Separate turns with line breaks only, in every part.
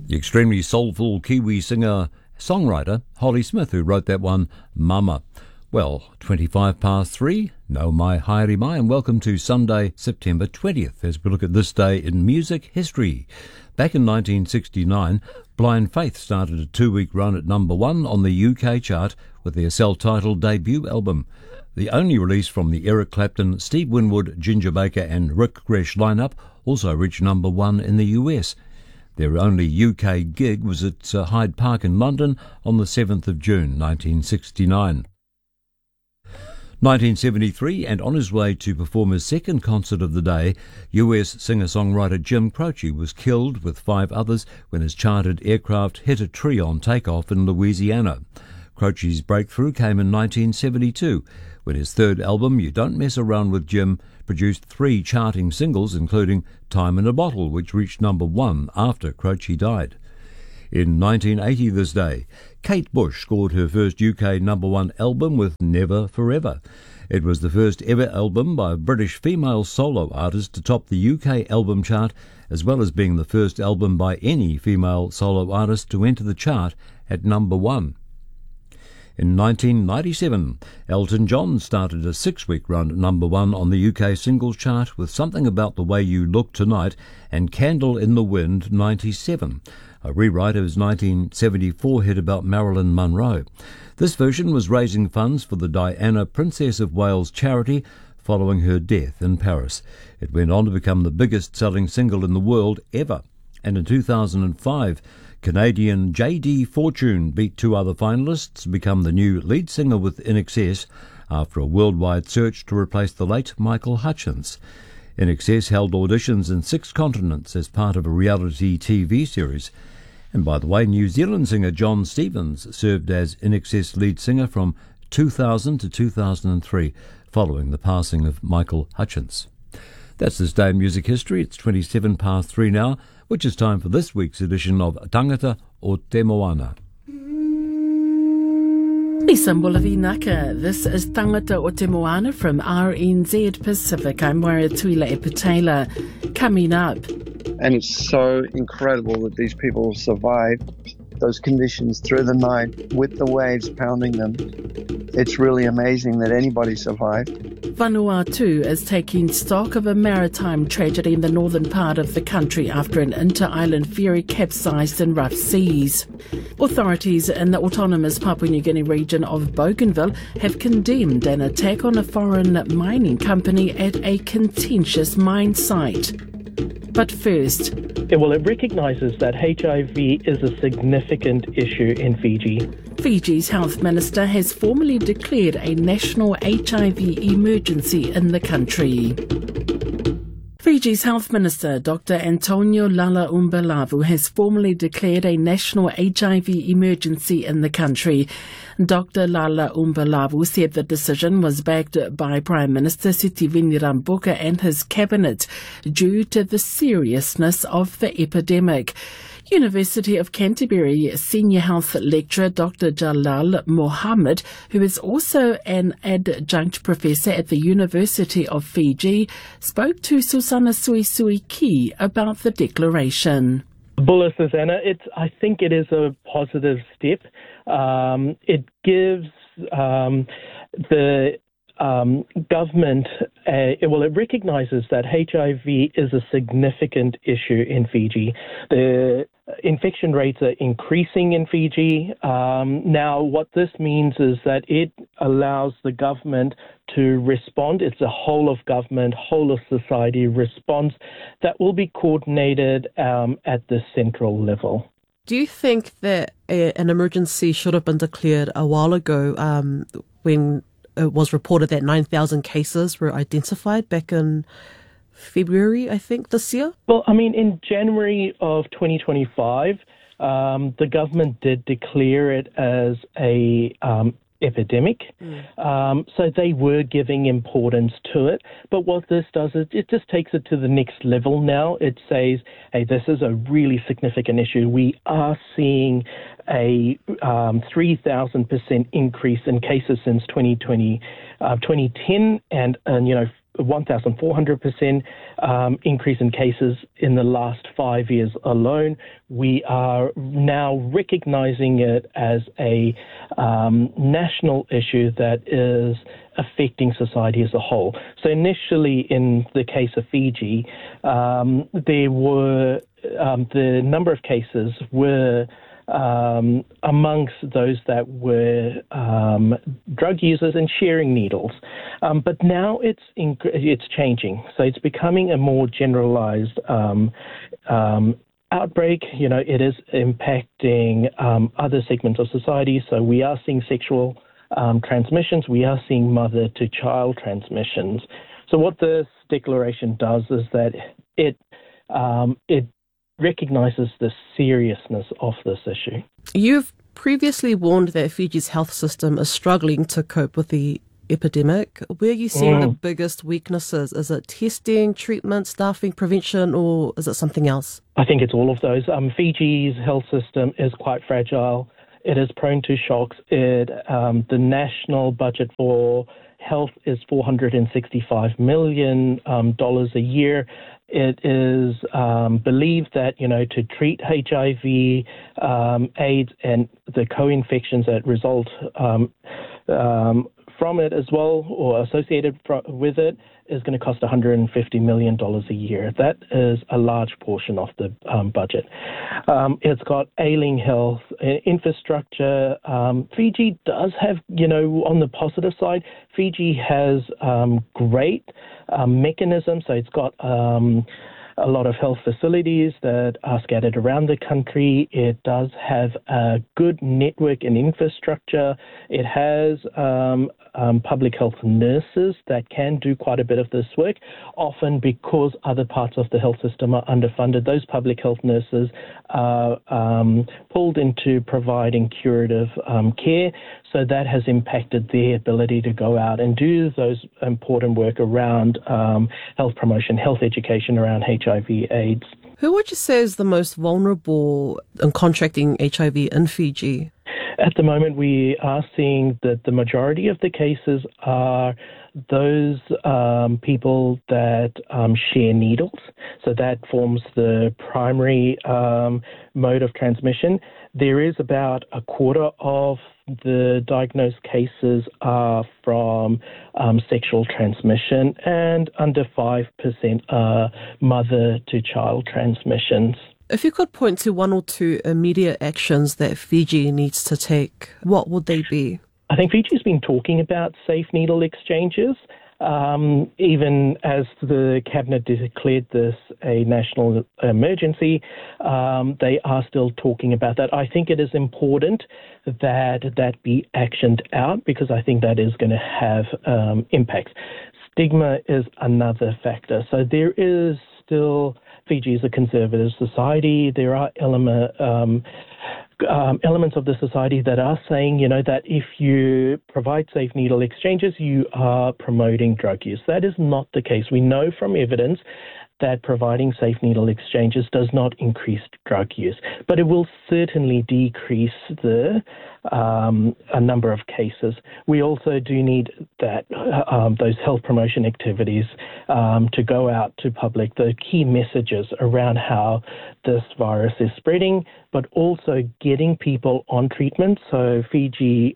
The extremely soulful Kiwi singer-songwriter Holly Smith, who wrote that one, Mama. Well, 3:25, no mai haere mai, and welcome to Sunday, September 20th, as we look at this day in music history. Back in 1969, Blind Faith started a 2-week run at number 1 on the UK chart with their self-titled debut album. The only release from the Eric Clapton, Steve Winwood, Ginger Baker and Rick Gresh lineup also reached number 1 in the US. Their only UK gig was at Hyde Park in London on the 7th of June 1969. 1973, and on his way to perform his second concert of the day, US singer-songwriter Jim Croce was killed with 5 others when his chartered aircraft hit a tree on takeoff in Louisiana. Croce's breakthrough came in 1972, when his third album, You Don't Mess Around with Jim, produced 3 charting singles, including Time in a Bottle, which reached number 1 after Croce died. In 1980 this day, Kate Bush scored her first UK number 1 album with Never Forever. It was the first ever album by a British female solo artist to top the UK album chart, as well as being the first album by any female solo artist to enter the chart at number 1. In 1997, Elton John started a 6-week run at number 1 on the UK singles chart with Something About the Way You Look Tonight and Candle in the Wind 97, a rewrite of his 1974 hit about Marilyn Monroe. This version was raising funds for the Diana, Princess of Wales charity following her death in Paris. It went on to become the biggest-selling single in the world ever, and in 2005, Canadian J.D. Fortune beat 2 other finalists to become the new lead singer with INXS after a worldwide search to replace the late Michael Hutchence. INXS held auditions in 6 continents as part of a reality TV series. And by the way, New Zealand singer John Stevens served as INXS lead singer from 2000 to 2003, following the passing of Michael Hutchence. That's this day in music history. It's 3:27 now, which is time for this week's edition of Tangata o Te Moana.
Isambolavi Naka. This is Tangata o Te Moana from RNZ Pacific. I'm Waria Tuila Epatela. Coming up.
And it's so incredible that these people survived those conditions through the night with the waves pounding them. It's really amazing that anybody survived.
Vanuatu is taking stock of a maritime tragedy in the northern part of the country after an inter-island ferry capsized in rough seas. Authorities in the autonomous Papua New Guinea region of Bougainville have condemned an attack on a foreign mining company at a contentious mine site. But first,
it recognises that HIV is a significant issue in Fiji.
Fiji's health minister has formally declared a national HIV emergency in the country. Fiji's health minister, Dr. Antonio Lalaumbalavu, has formally declared a national HIV emergency in the country. Dr. Lalaumbalavu said the decision was backed by Prime Minister Sitiveni Rabuka and his cabinet due to the seriousness of the epidemic. University of Canterbury senior health lecturer Dr. Jalal Mohammed, who is also an adjunct professor at the University of Fiji, spoke to Susana Suisui Ki about the declaration.
Bula Susanna, I think it is a positive step. It gives the government, it recognises that HIV is a significant issue in Fiji. The infection rates are increasing in Fiji. Now, what this means is that it allows the government to respond. It's a whole of government, whole of society response that will be coordinated at the central level.
Do you think that an emergency should have been declared a while ago when it was reported that 9,000 cases were identified back in February, I think, this year?
Well, I mean, in January of 2025, the government did declare it as a epidemic. So they were giving importance to it. But what this does is it just takes it to the next level now. It says, hey, this is a really significant issue. We are seeing a 3,000% increase in cases since 2010 and 1,400% increase in cases in the last 5 years alone. We are now recognizing it as a national issue that is affecting society as a whole. So initially, in the case of Fiji, there were the number of cases were amongst those that were drug users and sharing needles. But now it's changing. So it's becoming a more generalized outbreak. It is impacting other segments of society. So we are seeing sexual transmissions. We are seeing mother-to-child transmissions. So what this declaration does is that it recognizes the seriousness of this issue.
You've previously warned that Fiji's health system is struggling to cope with the epidemic. Where are you seeing the biggest weaknesses? Is it testing, treatment, staffing, prevention, or is it something else?
I think it's all of those. Fiji's health system is quite fragile. It is prone to shocks. The national budget for health is $465 million a year. It is believed that, to treat HIV, AIDS, and the co-infections that result from it as well, or associated with it, is going to cost $150 million a year. That is a large portion of the budget. It's got ailing health infrastructure. Fiji does have, on the positive side, Fiji has great mechanisms. So it's got a lot of health facilities that are scattered around the country. It does have a good network and infrastructure. It has public health nurses that can do quite a bit of this work, often because other parts of the health system are underfunded. Those public health nurses are pulled into providing curative care, so that has impacted their ability to go out and do those important work around health promotion, health education around HIV/AIDS.
Who would you say is the most vulnerable in contracting HIV in Fiji?
At the moment, we are seeing that the majority of the cases are those people that share needles. So that forms the primary mode of transmission. There is about a quarter of the diagnosed cases are from sexual transmission, and under 5% are mother-to-child transmissions.
If you could point to one or two immediate actions that Fiji needs to take, what would they be?
I think Fiji's been talking about safe needle exchanges. Even as the Cabinet declared this a national emergency, they are still talking about that. I think it is important that be actioned out, because I think that is going to have impacts. Stigma is another factor. So there is still, Fiji is a conservative society. There are elements of the society that are saying, that if you provide safe needle exchanges, you are promoting drug use. That is not the case. We know from evidence that providing safe needle exchanges does not increase drug use, but it will certainly decrease the a number of cases. We also do need that those health promotion activities to go out to public, the key messages around how this virus is spreading, but also getting people on treatment. So Fiji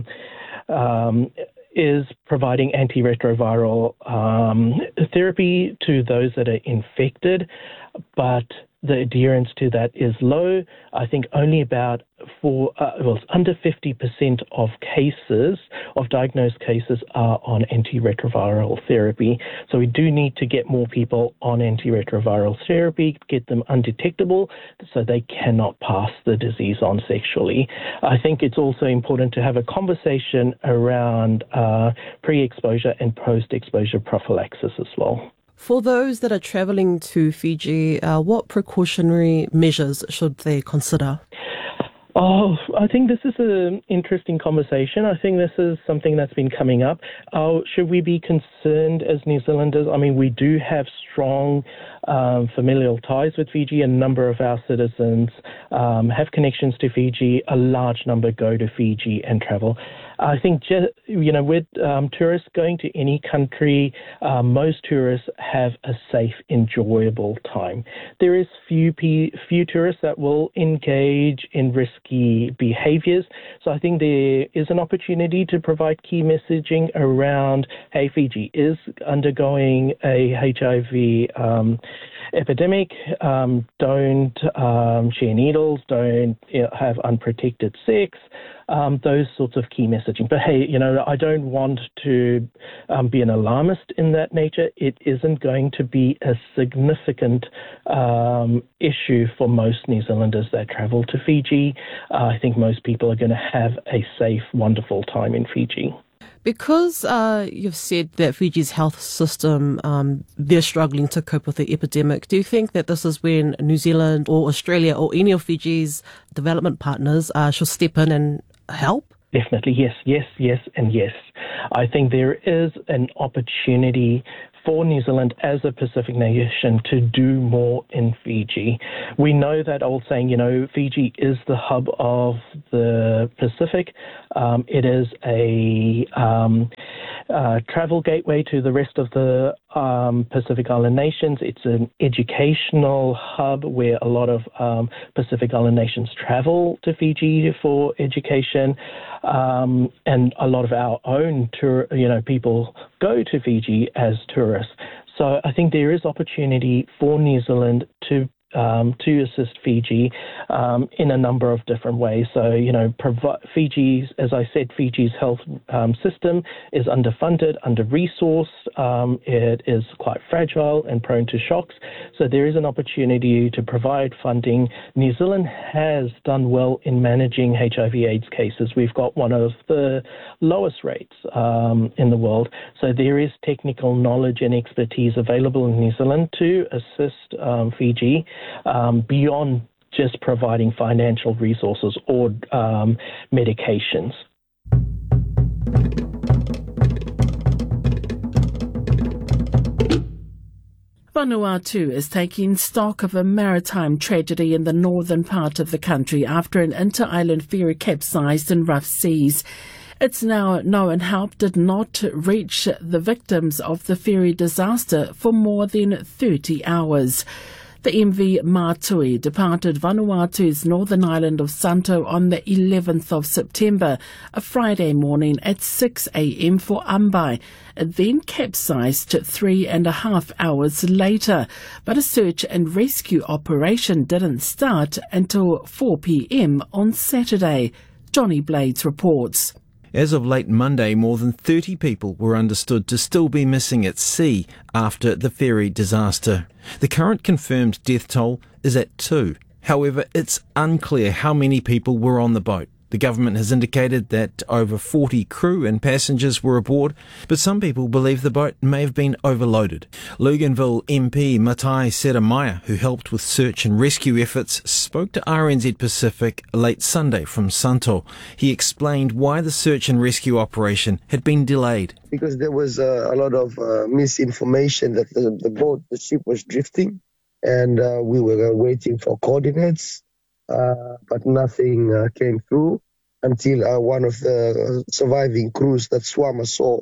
is providing antiretroviral therapy to those that are infected, but the adherence to that is low. I think only about under 50% of cases, of diagnosed cases, are on antiretroviral therapy. So we do need to get more people on antiretroviral therapy, get them undetectable so they cannot pass the disease on sexually. I think it's also important to have a conversation around pre-exposure and post-exposure prophylaxis as well.
For those that are travelling to Fiji, what precautionary measures should they consider?
I think this is an interesting conversation. I think this is something that's been coming up. Should we be concerned as New Zealanders? I mean, we do have strong familial ties with Fiji. A number of our citizens have connections to Fiji. A large number go to Fiji and travel. I think, with tourists going to any country, most tourists have a safe, enjoyable time. There is few tourists that will engage in risky behaviors. So I think there is an opportunity to provide key messaging around, hey, Fiji is undergoing a HIV epidemic. Don't share needles. Don't have unprotected sex. Those sorts of key messaging. But hey, I don't want to be an alarmist in that nature. It isn't going to be a significant issue for most New Zealanders that travel to Fiji. I think most people are going to have a safe, wonderful time in Fiji.
Because you've said that Fiji's health system, they're struggling to cope with the epidemic, do you think that this is when New Zealand or Australia or any of Fiji's development partners should step in and help?
Definitely, yes, and yes. I think there is an opportunity for New Zealand as a Pacific nation to do more in Fiji. We know that old saying, Fiji is the hub of the Pacific. It is a travel gateway to the rest of the Pacific Island nations. It's an educational hub where a lot of Pacific Island nations travel to Fiji for education, and a lot of our own people go to Fiji as tourists. So I think there is opportunity for New Zealand to assist Fiji in a number of different ways. So, Fiji's health system is underfunded, under-resourced. It is quite fragile and prone to shocks. So there is an opportunity to provide funding. New Zealand has done well in managing HIV/AIDS cases. We've got one of the lowest rates in the world. So there is technical knowledge and expertise available in New Zealand to assist Fiji beyond just providing financial resources or medications.
Vanuatu is taking stock of a maritime tragedy in the northern part of the country after an inter-island ferry capsized in rough seas. It's now known help did not reach the victims of the ferry disaster for more than 30 hours. The MV Mātui departed Vanuatu's northern island of Santo on the 11th of September, a Friday morning at 6 a.m. for Ambai. It then capsized 3.5 hours later, but a search and rescue operation didn't start until 4 p.m. on Saturday. Johnny Blades reports.
As of late Monday, more than 30 people were understood to still be missing at sea after the ferry disaster. The current confirmed death toll is at 2. However, it's unclear how many people were on the boat. The government has indicated that over 40 crew and passengers were aboard, but some people believe the boat may have been overloaded. Luganville MP Matai Seremaya, who helped with search and rescue efforts, spoke to RNZ Pacific late Sunday from Santo. He explained why the search and rescue operation had been delayed.
Because there was a lot of misinformation that the ship was drifting, and we were waiting for coordinates. But nothing came through until one of the surviving crews that swam ashore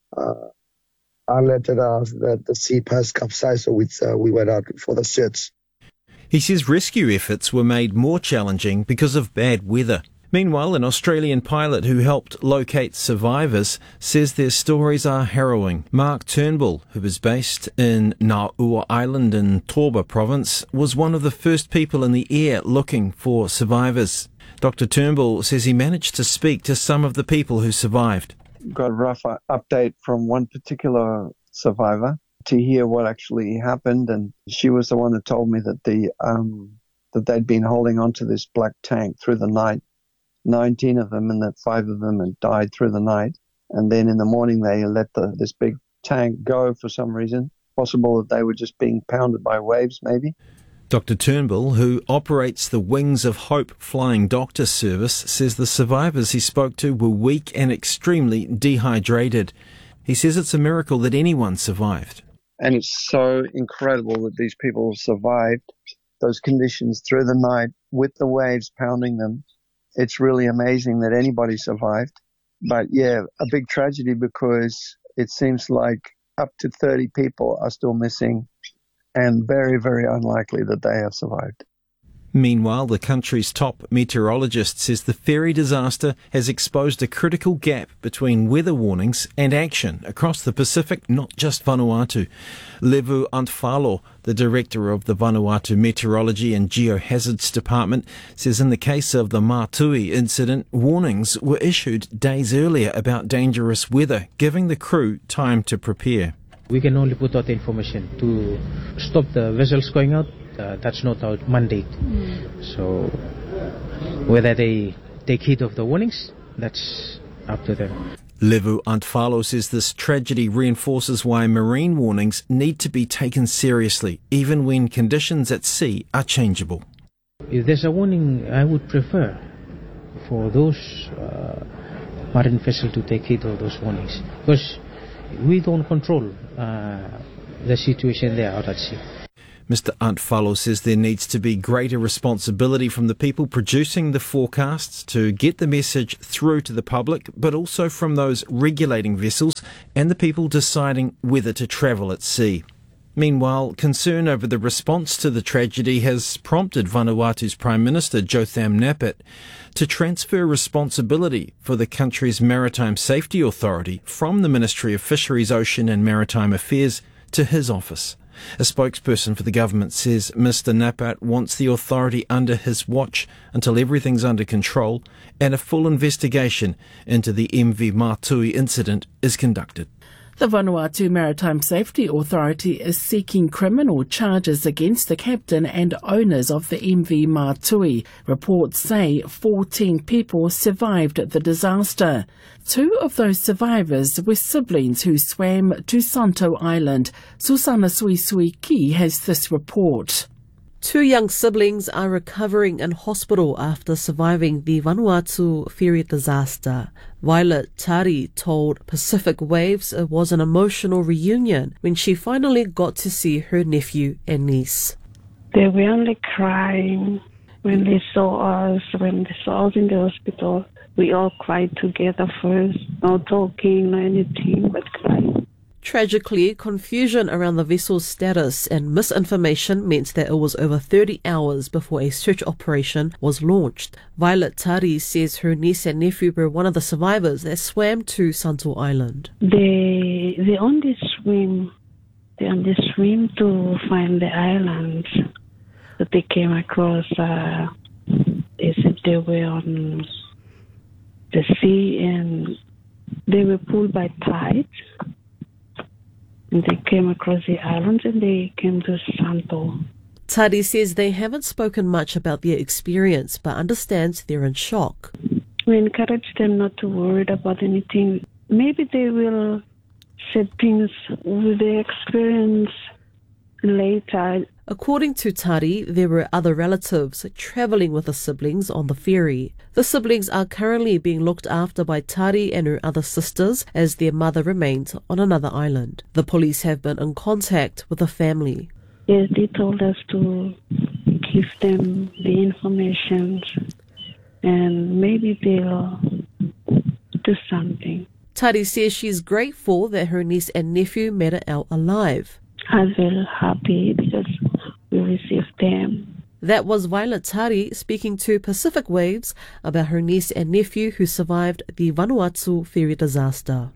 alerted us that the ship has capsized, so we went out for the search.
He says rescue efforts were made more challenging because of bad weather. Meanwhile, an Australian pilot who helped locate survivors says their stories are harrowing. Mark Turnbull, who is based in Naua Island in Torba province, was one of the first people in the air looking for survivors. Dr. Turnbull says he managed to speak to some of the people who survived.
Got a rough update from one particular survivor to hear what actually happened, and she was the one that told me that that they'd been holding onto this black tank through the night. 19 of them, and that 5 of them had died through the night. And then in the morning they let this big tank go for some reason. Possible that they were just being pounded by waves, maybe.
Dr. Turnbull, who operates the Wings of Hope flying doctor service, says the survivors he spoke to were weak and extremely dehydrated. He says it's a miracle that anyone survived.
And it's so incredible that these people survived those conditions through the night with the waves pounding them. It's really amazing that anybody survived. But yeah, a big tragedy because it seems like up to 30 people are still missing and very, very unlikely that they have survived.
Meanwhile, the country's top meteorologist says the ferry disaster has exposed a critical gap between weather warnings and action across the Pacific, not just Vanuatu. Levu Antfalo, the director of the Vanuatu Meteorology and Geohazards Department, says in the case of the Mātui incident, warnings were issued days earlier about dangerous weather, giving the crew time to prepare.
We can only put out the information to stop the vessels going out. That's not our mandate. So whether they take heed of the warnings, that's up to them.
Levu Antfalo says this tragedy reinforces why marine warnings need to be taken seriously, even when conditions at sea are changeable.
If there's a warning, I would prefer for those marine vessels to take heed of those warnings, because we don't control the situation there out at sea.
Mr. Antfalo says there needs to be greater responsibility from the people producing the forecasts to get the message through to the public, but also from those regulating vessels and the people deciding whether to travel at sea. Meanwhile, concern over the response to the tragedy has prompted Vanuatu's Prime Minister Jotham Napat to transfer responsibility for the country's Maritime Safety Authority from the Ministry of Fisheries, Ocean and Maritime Affairs to his office. A spokesperson for the government says Mr. Napat wants the authority under his watch until everything's under control and a full investigation into the MV Mātui incident is conducted.
The Vanuatu Maritime Safety Authority is seeking criminal charges against the captain and owners of the MV Mātui. Reports say 14 people survived the disaster. 2 of those survivors were siblings who swam to Santo Island. Susana Suisuiki has this report.
2 young siblings are recovering in hospital after surviving the Vanuatu ferry disaster. Violet Tari told Pacific Waves it was an emotional reunion when she finally got to see her nephew and niece.
They were only crying when they saw us, in the hospital. We all cried together first, no talking, no anything, but crying.
Tragically, confusion around the vessel's status and misinformation meant that it was over 30 hours before a search operation was launched. Violet Tari says her niece and nephew were one of the survivors that swam to Santo Island.
They only swim to find the island that they came across. They said they were on the sea and they were pulled by tides. And they came across the islands and they came to Santo.
Tari says they haven't spoken much about their experience but understands they're in shock.
We encourage them not to worry about anything. Maybe they will say things with their experience later.
According to Tari, there were other relatives travelling with the siblings on the ferry. The siblings are currently being looked after by Tari and her other sisters as their mother remains on another island. The police have been in contact with the family.
Yes, they told us to give them the information and maybe they'll do something.
Tari says she's grateful that her niece and nephew made it out alive.
I'm very happy because we received them.
That was Violet Tari speaking to Pacific Waves about her niece and nephew who survived the Vanuatu ferry disaster.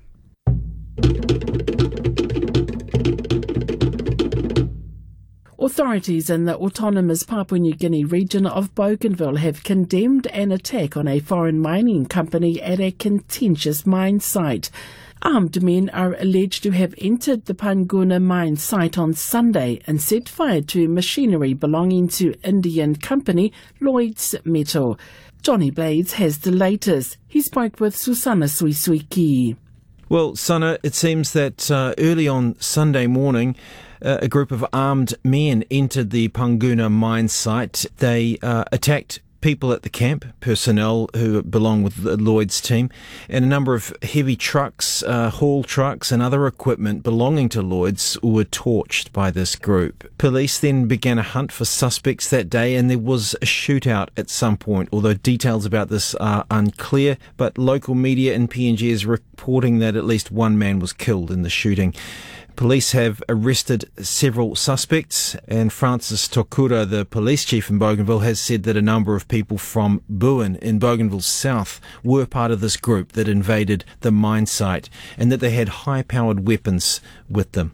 Authorities in the autonomous Papua New Guinea region of Bougainville have condemned an attack on a foreign mining company at a contentious mine site. Armed men are alleged to have entered the Panguna mine site on Sunday and set fire to machinery belonging to Indian company Lloyds Metal. Johnny Blades has the latest. He spoke with Susana Suisuiki.
Well, Sana, it seems that early on Sunday morning, a group of armed men entered the Panguna mine site. They attacked people at the camp, personnel who belong with the Lloyd's team, and a number of heavy trucks, haul trucks and other equipment belonging to Lloyd's were torched by this group. Police then began a hunt for suspects that day, and there was a shootout at some point, although details about this are unclear, but local media in PNG is reporting that at least one man was killed in the shooting. Police have arrested several suspects, and Francis Tokura, the police chief in Bougainville, has said that a number of people from Buin in Bougainville South were part of this group that invaded the mine site and that they had high-powered weapons with them.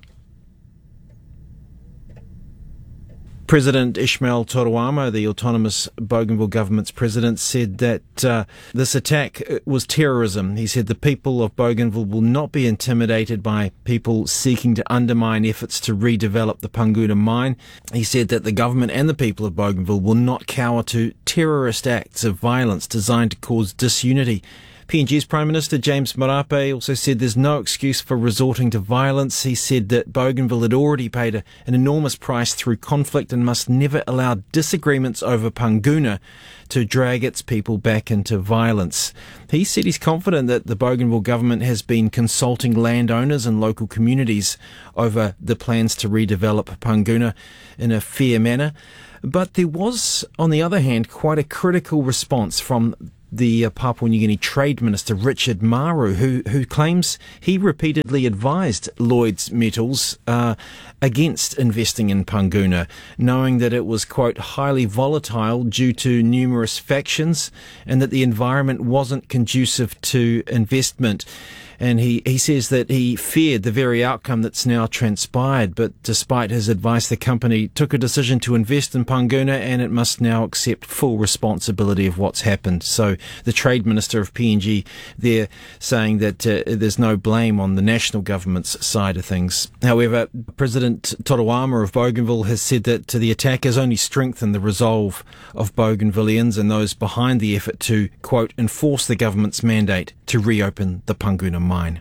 President Ishmael Toruama, the autonomous Bougainville government's president, said that this attack was terrorism. He said the people of Bougainville will not be intimidated by people seeking to undermine efforts to redevelop the Panguna mine. He said that the government and the people of Bougainville will not cower to terrorist acts of violence designed to cause disunity. PNG's Prime Minister James Marape also said there's no excuse for resorting to violence. He said that Bougainville had already paid an enormous price through conflict and must never allow disagreements over Panguna to drag its people back into violence. He said he's confident that the Bougainville government has been consulting landowners and local communities over the plans to redevelop Panguna in a fair manner. But there was, on the other hand, quite a critical response from the Papua New Guinea Trade Minister Richard Maru, who claims he repeatedly advised Lloyd's Metals against investing in Panguna, knowing that it was, quote, highly volatile due to numerous factions and that the environment wasn't conducive to investment. And he says that he feared the very outcome that's now transpired, but despite his advice, the company took a decision to invest in Panguna and it must now accept full responsibility of what's happened. So the Trade Minister of PNG there saying that there's no blame on the national government's side of things. However, President Toruama of Bougainville has said that the attack has only strengthened the resolve of Bougainvilleans and those behind the effort to, quote, enforce the government's mandate to reopen the Panguna mine.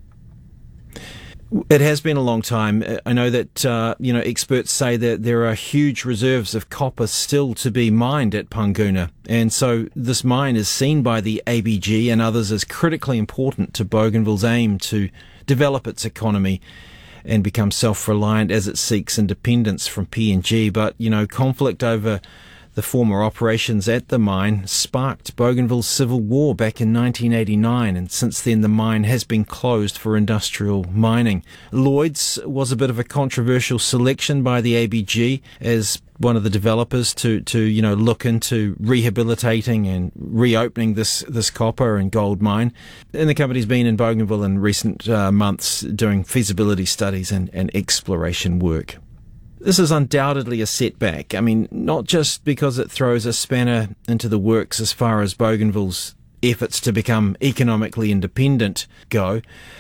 It has been a long time. I know that experts say that there are huge reserves of copper still to be mined at Panguna, and so this mine is seen by the ABG and others as critically important to Bougainville's aim to develop its economy and become self-reliant as it seeks independence from PNG. But conflict over the former operations at the mine sparked Bougainville's civil war back in 1989, and since then the mine has been closed for industrial mining. Lloyd's was a bit of a controversial selection by the ABG as one of the developers to look into rehabilitating and reopening this copper and gold mine. And the company's been in Bougainville in recent months doing feasibility studies and exploration work. This is undoubtedly a setback. I mean, not just because it throws a spanner into the works as far as Bougainville's efforts to become economically independent go,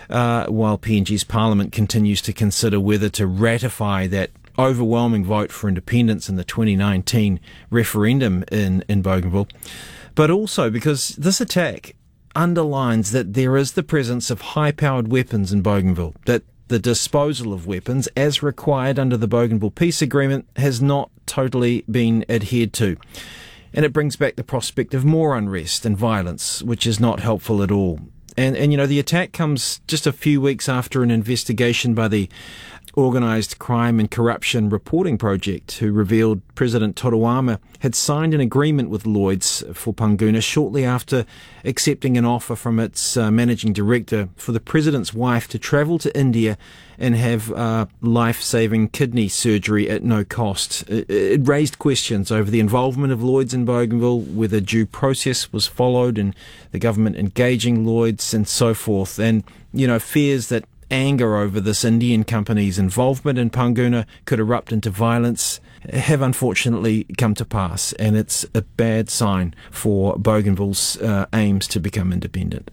while PNG's Parliament continues to consider whether to ratify that overwhelming vote for independence in the 2019 referendum in Bougainville, but also because this attack underlines that there is the presence of high-powered weapons in Bougainville, that the disposal of weapons, as required under the Bougainville Peace Agreement, has not totally been adhered to. And it brings back the prospect of more unrest and violence, which is not helpful at all. And the attack comes just a few weeks after an investigation by the Organised Crime and Corruption Reporting Project, who revealed President Toruama had signed an agreement with Lloyd's for Panguna shortly after accepting an offer from its managing director for the president's wife to travel to India and have life-saving kidney surgery at no cost. It raised questions over the involvement of Lloyd's in Bougainville, whether due process was followed and the government engaging Lloyd's and so forth, and fears that anger over this Indian company's involvement in Panguna could erupt into violence have unfortunately come to pass, and it's a bad sign for Bougainville's aims to become independent.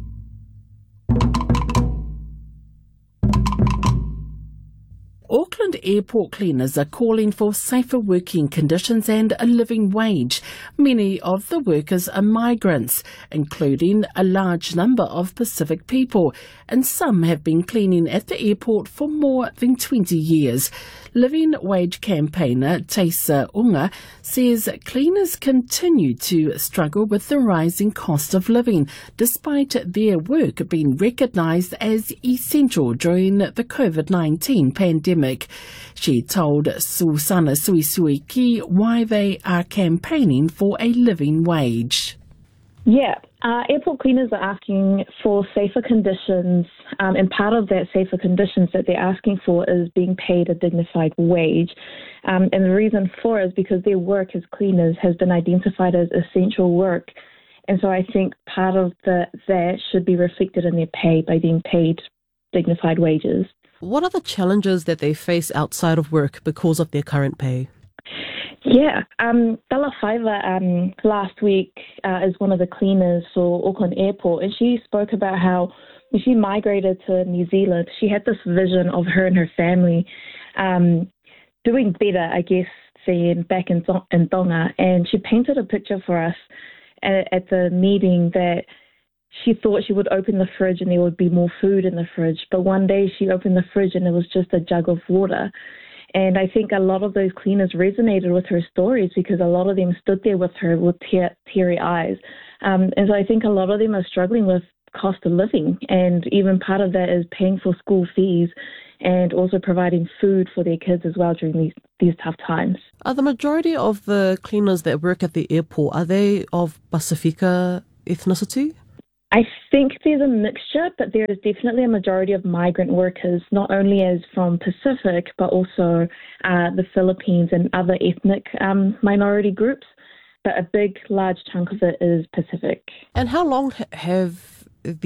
Auckland airport cleaners are calling for safer working conditions and a living wage. Many of the workers are migrants, including a large number of Pacific people, and some have been cleaning at the airport for more than 20 years. Living wage campaigner Teisa Unga says cleaners continue to struggle with the rising cost of living, despite their work being recognised as essential during the COVID-19 pandemic. She told Susana Suisuiki why they are campaigning for a living wage.
Yeah, airport cleaners are asking for safer conditions, and part of that safer conditions that they're asking for is being paid a dignified wage. And the reason for it is because their work as cleaners has been identified as essential work. And so I think part of that should be reflected in their pay by being paid dignified wages.
What are the challenges that they face outside of work because of their current pay?
Yeah, Dala Faiva last week is one of the cleaners for Auckland Airport, and she spoke about how when she migrated to New Zealand, she had this vision of her and her family doing better, I guess, than back in Tonga, and she painted a picture for us at the meeting that she thought she would open the fridge and there would be more food in the fridge, but one day she opened the fridge and it was just a jug of water. And I think a lot of those cleaners resonated with her stories because a lot of them stood there with her with teary eyes. And so I think a lot of them are struggling with cost of living, and even part of that is paying for school fees and also providing food for their kids as well during these tough times.
Are the majority of the cleaners that work at the airport, are they of Pasifika ethnicity?
I think there's a mixture, but there is definitely a majority of migrant workers, not only as from Pacific, but also the Philippines and other ethnic minority groups. But a large chunk of it is Pacific.
And how long have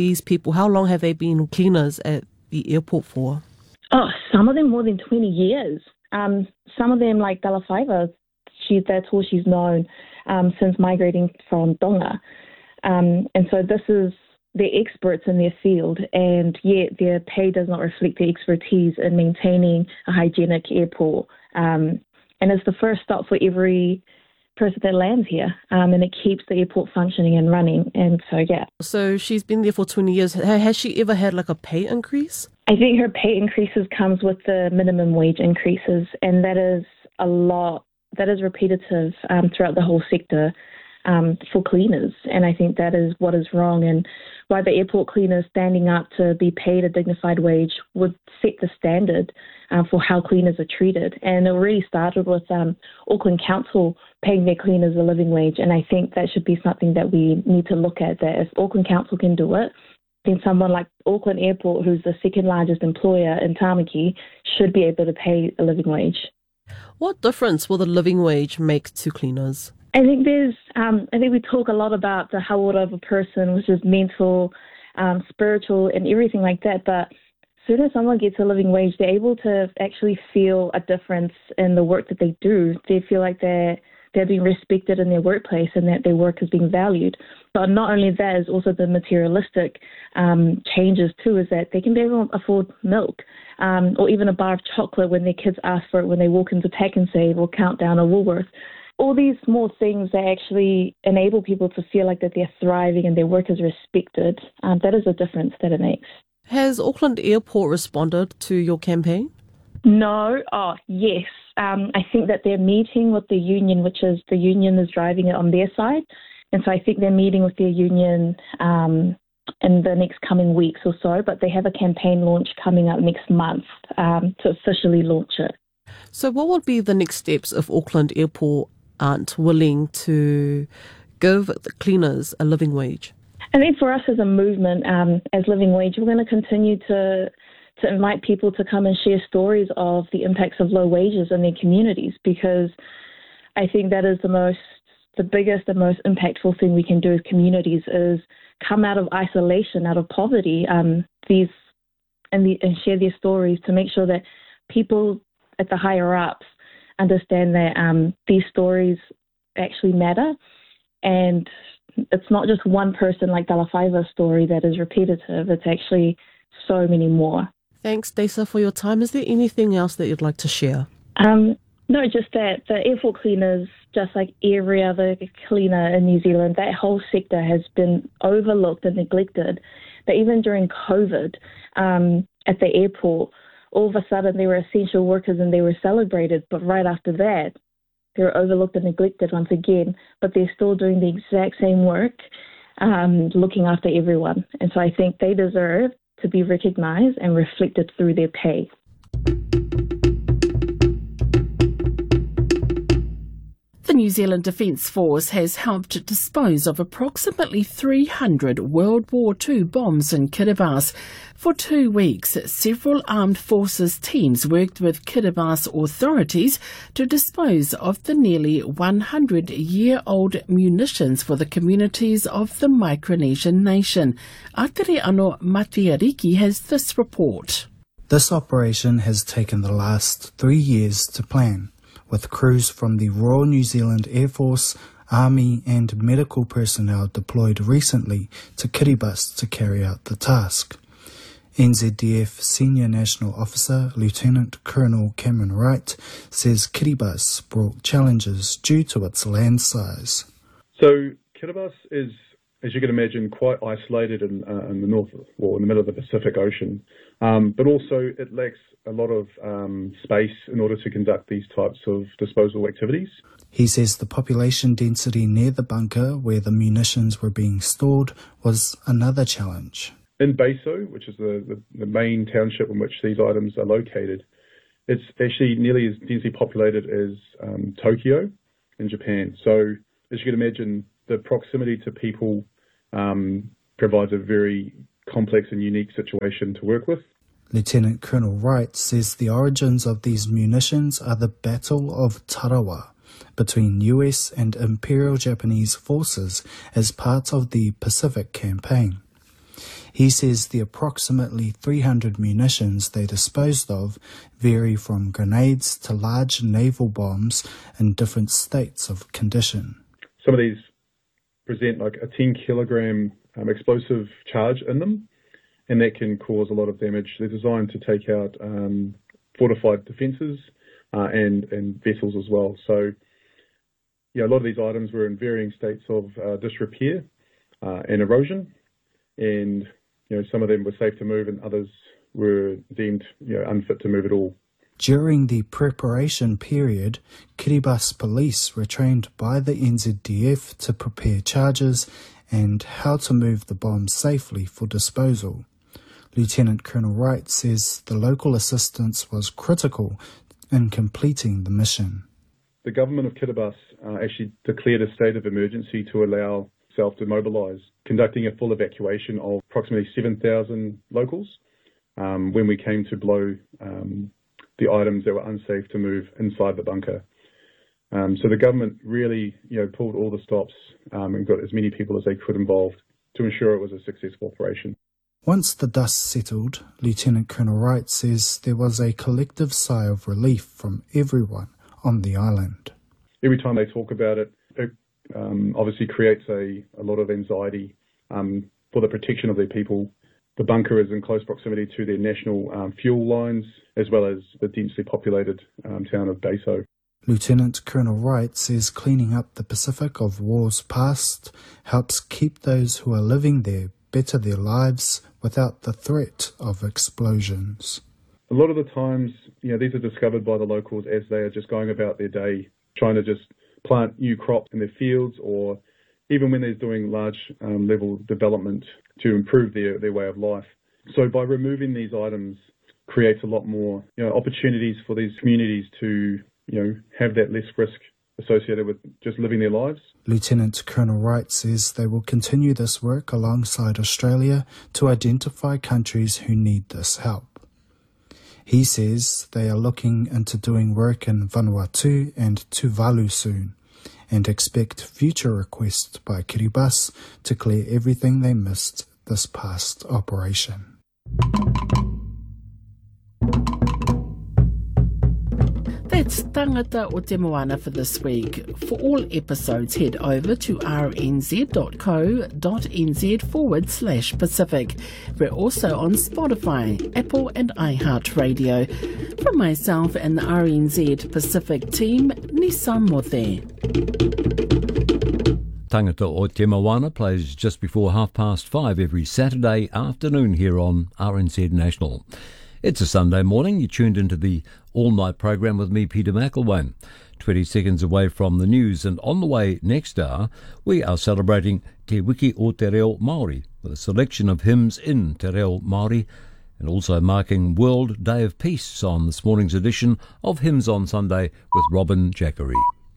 they been cleaners at the airport for?
Oh, some of them more than 20 years. Some of them, like Dala Faiva, that's all she's known since migrating from Tonga. And so they're experts in their field, and yet their pay does not reflect their expertise in maintaining a hygienic airport. And it's the first stop for every person that lands here, and it keeps the airport functioning and running. And so, yeah. So
she's been there for 20 years. Has she ever had like a pay increase?
I think her pay increases comes with the minimum wage increases, and that is a lot. That is repetitive throughout the whole sector. For cleaners, and I think that is what is wrong, and why the airport cleaners standing up to be paid a dignified wage would set the standard for how cleaners are treated. And it already started with Auckland Council paying their cleaners a living wage, and I think that should be something that we need to look at, that if Auckland Council can do it, then someone like Auckland Airport, who's the second largest employer in Tāmaki, should be able to pay a living wage.
What difference will the living wage make to cleaners?
I think we talk a lot about the hauora of a person, which is mental, spiritual, and everything like that. But as soon as someone gets a living wage, they're able to actually feel a difference in the work that they do. They feel like they're being respected in their workplace and that their work is being valued. But not only that, is also the materialistic changes too, is that they can be able to afford milk or even a bar of chocolate when their kids ask for it when they walk into Pack and Save or Countdown or Woolworth. All these small things that actually enable people to feel like that they're thriving and their work is respected, that is a difference that it makes.
Has Auckland Airport responded to your campaign?
No. Oh, yes. I think that they're meeting with the union, which is the union is driving it on their side. And so I think they're meeting with their union in the next coming weeks or so, but they have a campaign launch coming up next month to officially launch it.
So what would be the next steps if Auckland Airport aren't willing to give the cleaners a living wage?
I think for us as a movement, as Living Wage, we're going to continue to invite people to come and share stories of the impacts of low wages in their communities, because I think that is the biggest and most impactful thing we can do as communities is come out of isolation, out of poverty, and share their stories to make sure that people at the higher ups understand that these stories actually matter, and it's not just one person like Dala Faiva's story that is repetitive, it's actually so many more.
Thanks, Desa, for your time. Is there anything else that you'd like to share?
No, just that the airport cleaners, just like every other cleaner in New Zealand, that whole sector has been overlooked and neglected. That even during COVID at the airport, all of a sudden they were essential workers and they were celebrated. But right after that, they were overlooked and neglected once again. But they're still doing the exact same work, looking after everyone. And so I think they deserve to be recognised and reflected through their pay.
The New Zealand Defence Force has helped dispose of approximately 300 World War II bombs in Kiribati. For 2 weeks, several armed forces teams worked with Kiribati authorities to dispose of the nearly 100-year-old munitions for the communities of the Micronesian nation. Atereano Matiariki has this report.
This operation has taken the last 3 years to plan, with crews from the Royal New Zealand Air Force, Army and medical personnel deployed recently to Kiribati to carry out the task. NZDF Senior National Officer Lieutenant Colonel Cameron Wright says Kiribati brought challenges due to its land size.
So Kiribati is, as you can imagine, quite isolated in the north, or in the middle of the Pacific Ocean, but also it lacks a lot of space in order to conduct these types of disposal activities.
He says the population density near the bunker where the munitions were being stored was another challenge.
In Beiso, which is the main township in which these items are located, it's actually nearly as densely populated as Tokyo in Japan. So as you can imagine, the proximity to people provides a very complex and unique situation to work with.
Lieutenant Colonel Wright says the origins of these munitions are the Battle of Tarawa between US and Imperial Japanese forces as part of the Pacific Campaign. He says the approximately 300 munitions they disposed of vary from grenades to large naval bombs in different states of condition.
Some of these present like a 10-kilogram explosive charge in them, and that can cause a lot of damage. They're designed to take out fortified defences and vessels as well. So, yeah, a lot of these items were in varying states of disrepair and erosion, and some of them were safe to move and others were deemed unfit to move at all.
During the preparation period, Kiribati police were trained by the NZDF to prepare charges and how to move the bombs safely for disposal. Lieutenant Colonel Wright says the local assistance was critical in completing the mission.
The government of Kiribati actually declared a state of emergency to allow itself to mobilise, conducting a full evacuation of approximately 7,000 locals when we came to blow the items that were unsafe to move inside the bunker. So the government really pulled all the stops and got as many people as they could involved to ensure it was a successful operation.
Once the dust settled, Lieutenant Colonel Wright says there was a collective sigh of relief from everyone on the island.
Every time they talk about it, it obviously creates a lot of anxiety for the protection of their people. The bunker is in close proximity to their national fuel lines, as well as the densely populated town of Beiso.
Lieutenant Colonel Wright says cleaning up the Pacific of wars past helps keep those who are living there better their lives without the threat of explosions.
A lot of the times, these are discovered by the locals as they are just going about their day, trying to just plant new crops in their fields, or even when they're doing large level development to improve their way of life. So by removing these items creates a lot more opportunities for these communities to have that less risk associated with just living their lives.
Lieutenant Colonel Wright says they will continue this work alongside Australia to identify countries who need this help. He says they are looking into doing work in Vanuatu and Tuvalu soon, and expect future requests by Kiribati to clear everything they missed this past operation.
That's Tangata o Te Moana for this week. For all episodes, head over to rnz.co.nz/Pacific. We're also on Spotify, Apple and iHeartRadio. From myself and the RNZ Pacific team, Nisa Mothe.
Tangata o Te Moana plays just before 5:30 every Saturday afternoon here on RNZ National. It's a Sunday morning. You tuned into the all-night program with me, Peter McElwain. 20 seconds away from the news, and on the way next hour, we are celebrating Te Wiki o Te Reo Māori with a selection of hymns in Te Reo Māori, and also marking World Day of Peace on this morning's edition of Hymns on Sunday with Robin Jackery.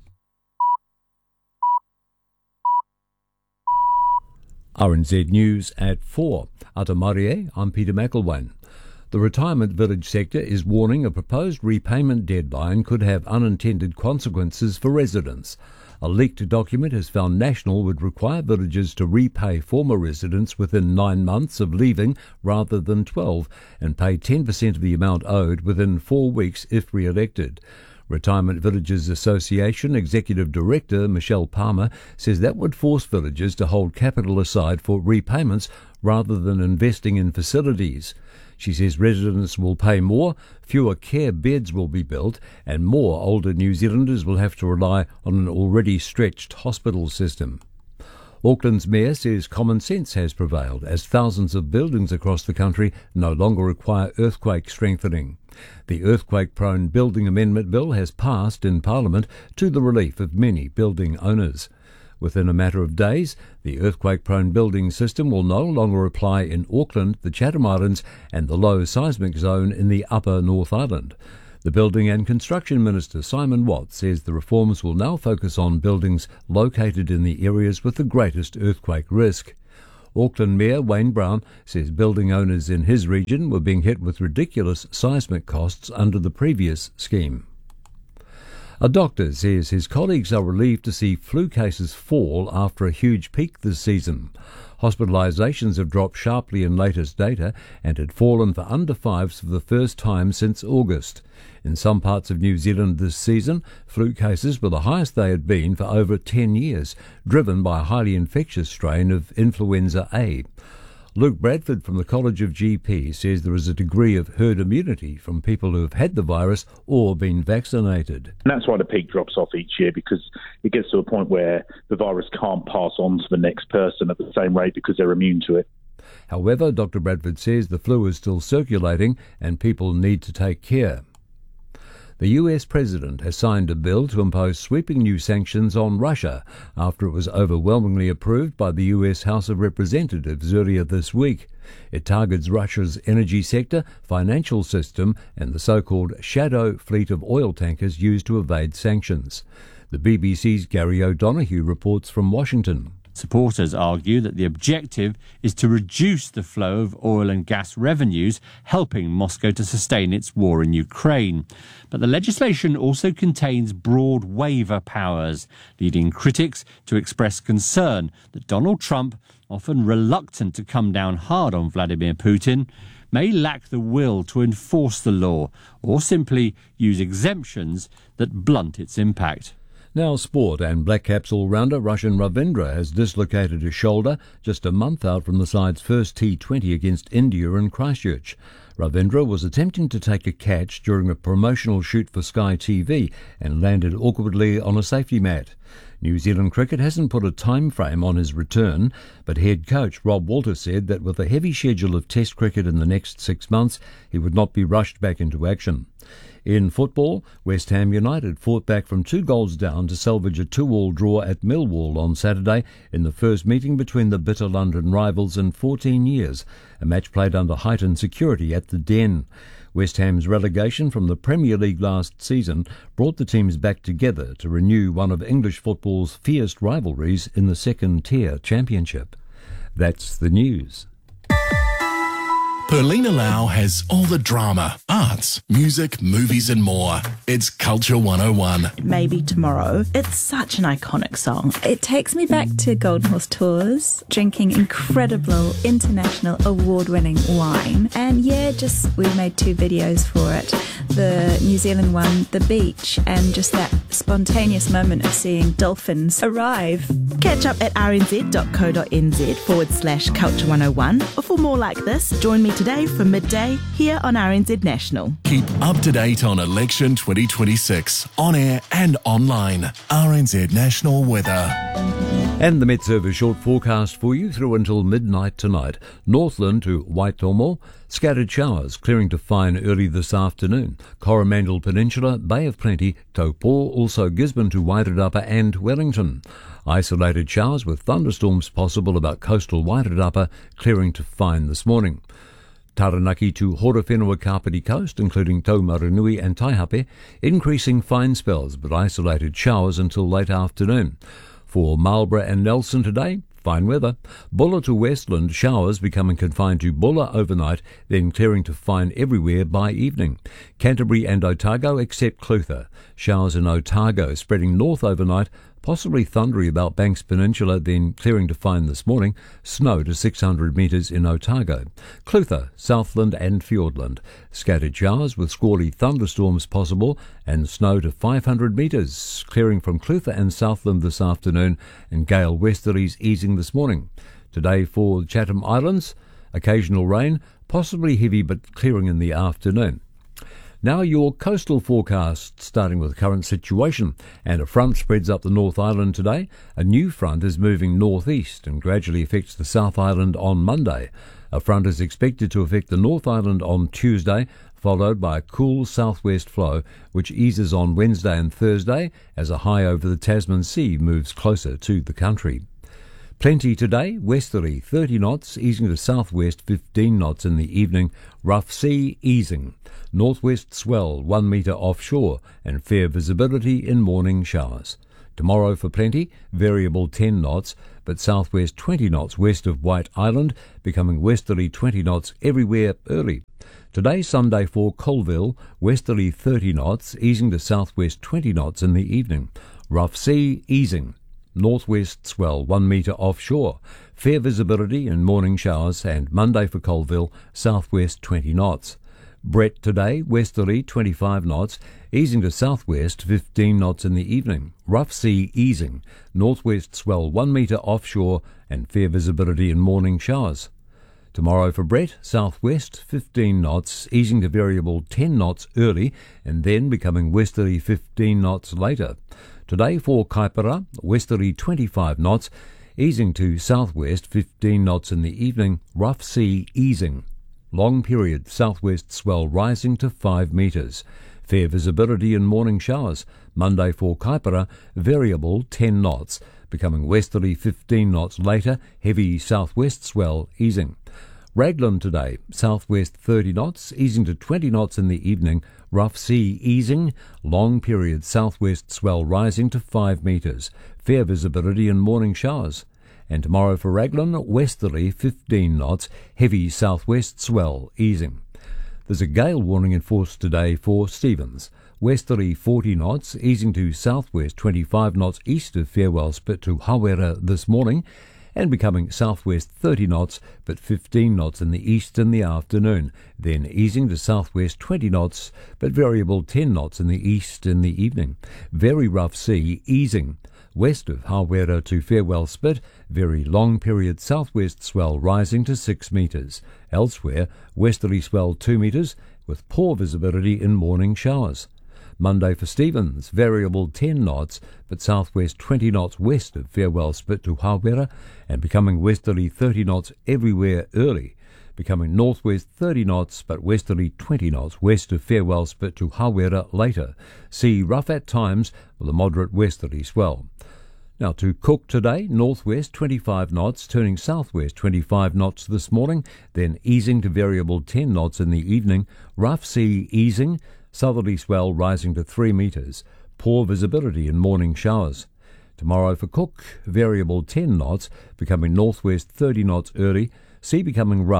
RNZ News at 4. Ata Marie, I'm Peter McElwain. The retirement village sector is warning a proposed repayment deadline could have unintended consequences for residents. A leaked document has found National would require villages to repay former residents within 9 months of leaving rather than 12 and pay 10% of the amount owed within 4 weeks if re-elected. Retirement Villages Association Executive Director Michelle Palmer says that would force villages to hold capital aside for repayments rather than investing in facilities. She says residents will pay more, fewer care beds will be built, and more older New Zealanders will have to rely on an already stretched hospital system. Auckland's mayor says common sense has prevailed as thousands of buildings across the country no longer require earthquake strengthening. The earthquake-prone Building Amendment Bill has passed in Parliament to the relief of many building owners. Within a matter of days, the earthquake-prone building system will no longer apply in Auckland, the Chatham Islands and the low seismic zone in the upper North Island. The Building and Construction Minister Simon Watt says the reforms will now focus on buildings located in the areas with the greatest earthquake risk. Auckland Mayor Wayne Brown says building owners in his region were being hit with ridiculous seismic costs under the previous scheme. A doctor says his colleagues are relieved to see flu cases fall after a huge peak this season. Hospitalisations have dropped sharply in latest data and had fallen for under 5s for the first time since August. In some parts of New Zealand this season, flu cases were the highest they had been for over 10 years, driven by a highly infectious strain of influenza A. Luke Bradford from the College of GP says there is a degree of herd immunity from people who have had the virus or been vaccinated.
And that's why the peak drops off each year, because it gets to a point where the virus can't pass on to the next person at the same rate because they're immune to it.
However, Dr. Bradford says the flu is still circulating and people need to take care. The US President has signed a bill to impose sweeping new sanctions on Russia after it was overwhelmingly approved by the US House of Representatives earlier this week. It targets Russia's energy sector, financial system and the so-called shadow fleet of oil tankers used to evade sanctions. The BBC's Gary O'Donoghue reports from Washington.
Supporters argue that the objective is to reduce the flow of oil and gas revenues, helping Moscow to sustain its war in Ukraine. But the legislation also contains broad waiver powers, leading critics to express concern that Donald Trump, often reluctant to come down hard on Vladimir Putin, may lack the will to enforce the law or simply use exemptions that blunt its impact.
Now sport, and Black Caps all-rounder Roshan Ravindra has dislocated his shoulder just a month out from the side's first T20 against India in Christchurch. Ravindra was attempting to take a catch during a promotional shoot for Sky TV and landed awkwardly on a safety mat. New Zealand cricket hasn't put a time frame on his return, but head coach Rob Walter said that with a heavy schedule of Test cricket in the next 6 months, he would not be rushed back into action. In football, West Ham United fought back from 2 goals down to salvage a 2-2 draw at Millwall on Saturday in the first meeting between the bitter London rivals in 14 years, a match played under heightened security at the Den. West Ham's relegation from the Premier League last season brought the teams back together to renew one of English football's fierce rivalries in the second-tier championship. That's the news.
Perlina Lau has all the drama, arts, music, movies and more. It's Culture 101.
Maybe Tomorrow. It's such an iconic song.
It takes me back to Golden Horse Tours, drinking incredible international award-winning wine. And we made 2 videos for it. The New Zealand one, the beach, and just that spontaneous moment of seeing dolphins arrive.
Catch up at rnz.co.nz/Culture 101. Or for more like this, join me today from midday here on RNZ National.
Keep up to date on election 2026, on air and online. RNZ National Weather.
And the Met Service short forecast for you through until midnight tonight. Northland to Waitomo, scattered showers clearing to fine early this afternoon. Coromandel Peninsula, Bay of Plenty, Taupo, also Gisborne to Wairarapa and Wellington. Isolated showers with thunderstorms possible about coastal Wairarapa, clearing to fine this morning. Taranaki to Horowhenua Kapiti Coast, including Taumarunui and Taihape, increasing fine spells but isolated showers until late afternoon. For Marlborough and Nelson today, fine weather. Bulla to Westland, showers becoming confined to Bulla overnight, then clearing to fine everywhere by evening. Canterbury and Otago except Clutha. Showers in Otago spreading north overnight, possibly thundery about Banks Peninsula, then clearing to fine this morning. Snow to 600 metres in Otago. Clutha, Southland and Fiordland. Scattered showers with squally thunderstorms possible and snow to 500 metres. Clearing from Clutha and Southland this afternoon and gale westerlies easing this morning. Today for Chatham Islands, occasional rain, possibly heavy but clearing in the afternoon. Now your coastal forecast, starting with the current situation. And a front spreads up the North Island today. A new front is moving northeast and gradually affects the South Island on Monday. A front is expected to affect the North Island on Tuesday, followed by a cool southwest flow, which eases on Wednesday and Thursday as a high over the Tasman Sea moves closer to the country. Plenty today, westerly 30 knots, easing to southwest 15 knots in the evening, rough sea easing. Northwest swell 1 metre offshore and fair visibility in morning showers. Tomorrow for Plenty, variable 10 knots, but southwest 20 knots west of White Island, becoming westerly 20 knots everywhere early. Today, Sunday for Colville, westerly 30 knots, easing to southwest 20 knots in the evening. Rough sea easing. Northwest swell 1 metre offshore. Fair visibility and morning showers, and Monday for Colville, southwest 20 knots. Brett today, westerly 25 knots, easing to southwest 15 knots in the evening. Rough sea easing. Northwest swell 1 metre offshore and fair visibility and morning showers. Tomorrow for Brett, southwest 15 knots, easing to variable 10 knots early and then becoming westerly 15 knots later. Today for Kaipara, westerly 25 knots, easing to southwest 15 knots in the evening, rough sea easing. Long period southwest swell rising to 5 metres. Fair visibility and morning showers. Monday for Kaipara, variable 10 knots, becoming westerly 15 knots later, heavy southwest swell easing. Raglan today, southwest 30 knots, easing to 20 knots in the evening, rough sea easing, long period southwest swell rising to 5 metres, fair visibility and morning showers. And tomorrow for Raglan, westerly 15 knots, heavy southwest swell easing. There's a gale warning in force today for Stevens. Westerly 40 knots, easing to southwest 25 knots east of Farewell Spit to Hawera this morning, and becoming southwest 30 knots, but 15 knots in the east in the afternoon, then easing to southwest 20 knots, but variable 10 knots in the east in the evening. Very rough sea easing. West of Hawera to Farewell Spit, very long period southwest swell rising to 6 metres. Elsewhere, westerly swell 2 metres, with poor visibility in morning showers. Monday for Stevens, variable 10 knots, but southwest 20 knots west of Farewell Spit to Hawera, and becoming westerly 30 knots everywhere early, becoming northwest 30 knots, but westerly 20 knots west of Farewell Spit to Hawera later. Sea rough at times, with a moderate westerly swell. Now to Cook today, northwest 25 knots, turning southwest 25 knots this morning, then easing to variable 10 knots in the evening, rough sea easing, southerly swell rising to 3 metres, poor visibility in morning showers. Tomorrow for Cook, variable 10 knots, becoming northwest 30 knots early, sea becoming rough,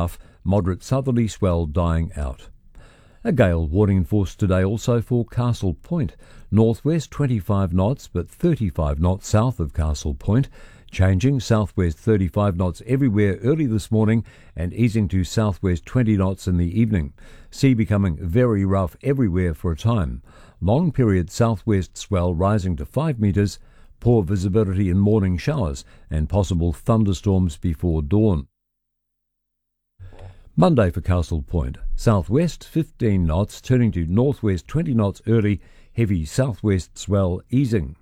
moderate southerly swell dying out. A gale warning in force today also for Castle Point. Northwest 25 knots but 35 knots south of Castle Point. Changing southwest 35 knots everywhere early this morning and easing to southwest 20 knots in the evening. Sea becoming very rough everywhere for a time. Long period southwest swell rising to 5 metres. Poor visibility in morning showers and possible thunderstorms before dawn. Monday for Castle Point. Southwest 15 knots turning to northwest 20 knots early. Heavy southwest swell easing.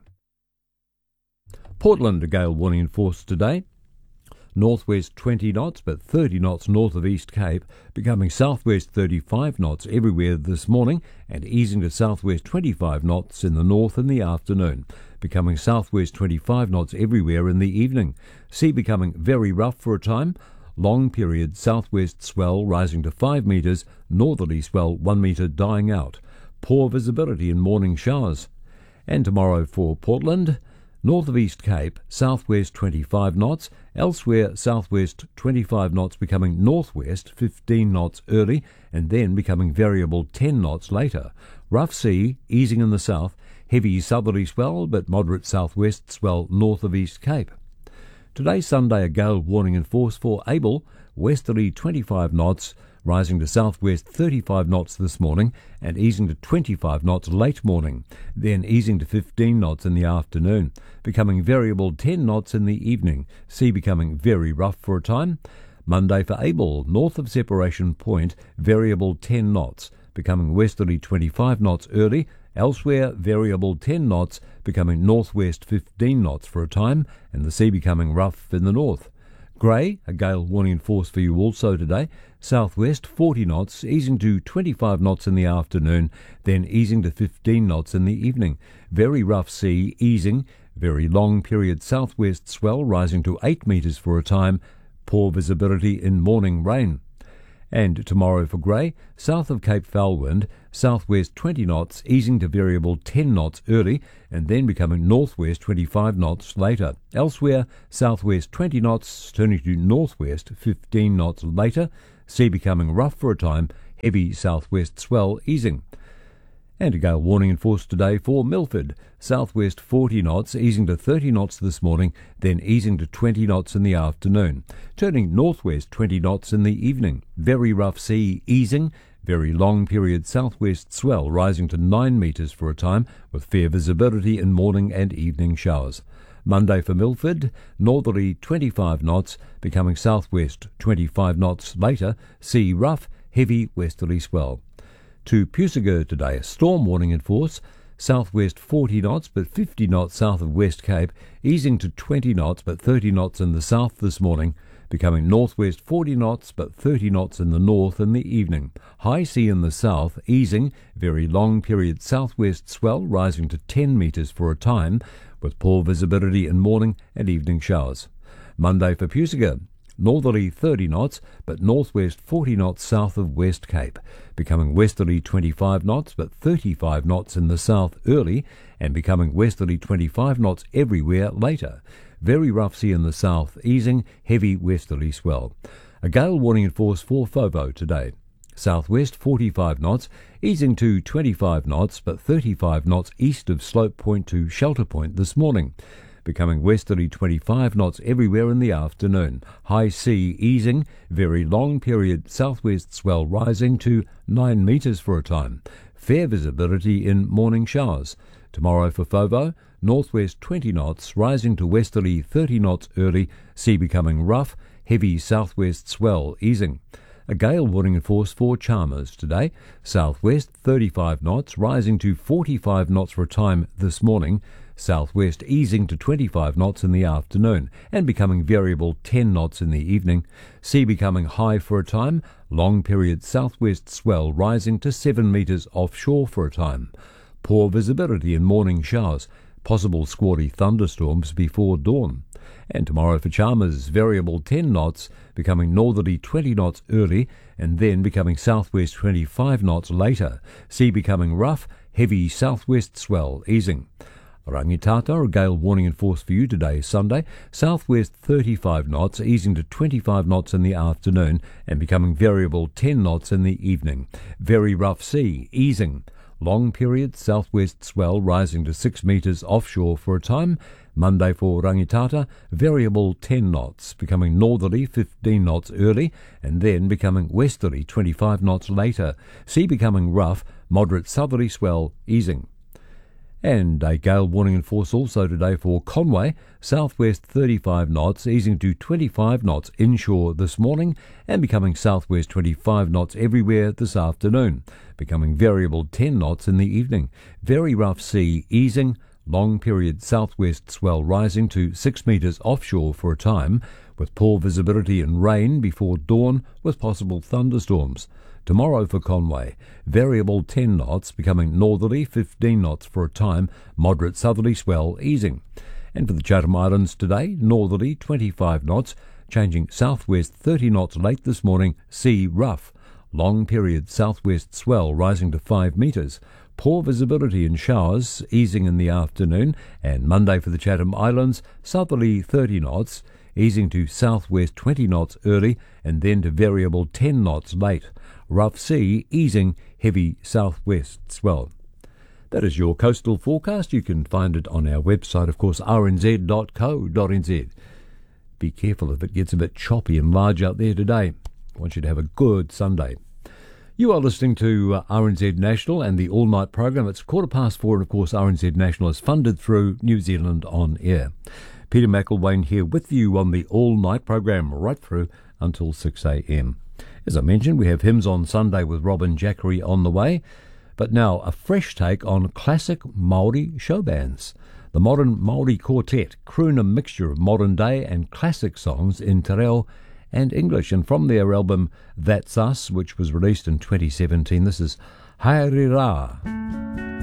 Portland, a gale warning in force today. Northwest 20 knots but 30 knots north of East Cape, becoming southwest 35 knots everywhere this morning and easing to southwest 25 knots in the north in the afternoon, becoming southwest 25 knots everywhere in the evening. Sea becoming very rough for a time. Long period southwest swell rising to 5 metres, northerly swell 1 metre dying out. Poor visibility in morning showers. And tomorrow for Portland, north of East Cape, southwest 25 knots, elsewhere southwest 25 knots becoming northwest 15 knots early and then becoming variable 10 knots later. Rough sea easing in the south, heavy southerly swell but moderate southwest swell north of East Cape. Today, Sunday, a gale warning in force for Abel, westerly 25 knots, rising to southwest 35 knots this morning and easing to 25 knots late morning, then easing to 15 knots in the afternoon, becoming variable 10 knots in the evening, sea becoming very rough for a time. Monday for Abel, north of Separation Point, variable 10 knots, becoming westerly 25 knots early, elsewhere variable 10 knots, becoming northwest 15 knots for a time, and the sea becoming rough in the north. Grey, a gale warning in force for you also today, southwest 40 knots, easing to 25 knots in the afternoon, then easing to 15 knots in the evening. Very rough sea easing, very long period southwest swell rising to 8 metres for a time, poor visibility in morning rain. And tomorrow for Grey, south of Cape Foulwind, southwest 20 knots, easing to variable 10 knots early and then becoming northwest 25 knots later. Elsewhere, southwest 20 knots, turning to northwest 15 knots later, sea becoming rough for a time, heavy southwest swell easing. And a gale warning in force today for Milford. Southwest 40 knots, easing to 30 knots this morning, then easing to 20 knots in the afternoon. Turning northwest 20 knots in the evening. Very rough sea easing. Very long period southwest swell rising to 9 metres for a time, with fair visibility in morning and evening showers. Monday for Milford, northerly 25 knots, becoming southwest 25 knots later, sea rough, heavy westerly swell. To Pusager today, a storm warning in force, southwest 40 knots but 50 knots south of West Cape, easing to 20 knots but 30 knots in the south this morning, becoming northwest 40 knots but 30 knots in the north in the evening. High sea in the south, easing, very long period southwest swell rising to 10 metres for a time, with poor visibility in morning and evening showers. Monday for Pusager, northerly 30 knots but northwest 40 knots south of West Cape, becoming westerly 25 knots but 35 knots in the south early and becoming westerly 25 knots everywhere later. Very rough sea in the south, easing, heavy westerly swell. A gale warning in force for Fovo today. Southwest 45 knots, easing to 25 knots but 35 knots east of Slope Point to Shelter Point this morning, becoming westerly 25 knots everywhere in the afternoon. High sea easing, very long period southwest swell rising to 9 metres for a time. Fair visibility in morning showers. Tomorrow for Fovo, northwest 20 knots, rising to westerly 30 knots early, sea becoming rough, heavy southwest swell easing. A gale warning in force for Chalmers today, southwest 35 knots, rising to 45 knots for a time this morning, southwest easing to 25 knots in the afternoon and becoming variable 10 knots in the evening, sea becoming high for a time, long period southwest swell rising to 7 metres offshore for a time. Poor visibility in morning showers, possible squally thunderstorms before dawn. And tomorrow for Chalmers, variable 10 knots, becoming northerly 20 knots early and then becoming southwest 25 knots later, sea becoming rough, heavy southwest swell easing. Rangitata, a gale warning in force for you today, Sunday. Southwest 35 knots, easing to 25 knots in the afternoon and becoming variable 10 knots in the evening. Very rough sea, easing. Long period southwest swell rising to 6 metres offshore for a time. Monday for Rangitata, variable 10 knots, becoming northerly 15 knots early and then becoming westerly 25 knots later. Sea becoming rough, moderate southerly swell, easing. And a gale warning in force also today for Conway, southwest 35 knots, easing to 25 knots inshore this morning and becoming southwest 25 knots everywhere this afternoon, becoming variable 10 knots in the evening. Very rough sea, easing, long period southwest swell rising to 6 metres offshore for a time, with poor visibility and rain before dawn with possible thunderstorms. Tomorrow for Conway, variable 10 knots, becoming northerly 15 knots for a time, moderate southerly swell easing. And for the Chatham Islands today, northerly 25 knots, changing southwest 30 knots late this morning, sea rough. Long period southwest swell rising to 5 metres. Poor visibility and showers easing in the afternoon. And Monday for the Chatham Islands, southerly 30 knots, easing to southwest 20 knots early and then to variable 10 knots late. Rough sea, easing, heavy southwest swell. That is your coastal forecast. You can find it on our website, of course, rnz.co.nz. Be careful if it gets a bit choppy and large out there today. I want you to have a good Sunday. You are listening to RNZ National and the all-night program. It's 4:15, and of course RNZ National is funded through New Zealand On Air. Peter McElwain here with you on the all-night program right through until 6 a.m. As I mentioned, we have Hymns on Sunday with Robin Jackery on the way. But now, a fresh take on classic Māori show bands. The Modern Māori Quartet croon a mixture of modern day and classic songs in te reo and English. And from their album That's Us, which was released in 2017, this is Haere Rā.